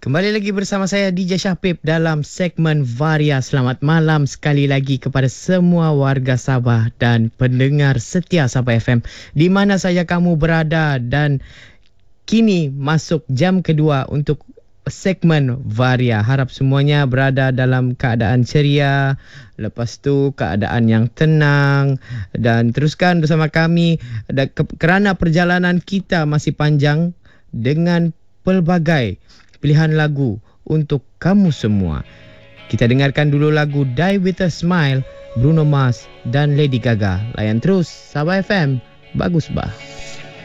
Kembali lagi bersama saya DJ Syahpip dalam segmen Varia. Selamat malam sekali lagi kepada semua warga Sabah dan pendengar setia Sabah FM di mana saja kamu berada, dan kini masuk jam kedua untuk segmen Varia. Harap semuanya berada dalam keadaan ceria, lepas tu keadaan yang tenang, dan teruskan bersama kami kerana perjalanan kita masih panjang dengan pelbagai pilihan lagu untuk kamu semua. Kita dengarkan dulu lagu Die With A Smile, Bruno Mars dan Lady Gaga. Layan terus Sabah FM, bagus bah.